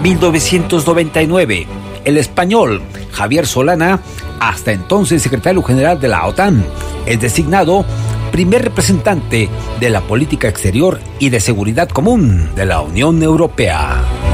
1999, el español Javier Solana, hasta entonces secretario general de la OTAN, es designado primer representante de la política exterior y de seguridad común de la Unión Europea.